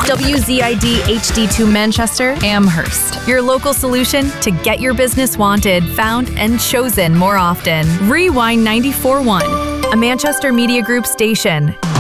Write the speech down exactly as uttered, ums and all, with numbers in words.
W Z I D H D two Manchester, Amherst. Your local solution to get your business wanted, found, and chosen more often. Rewind ninety-four point one, a Manchester Media Group station.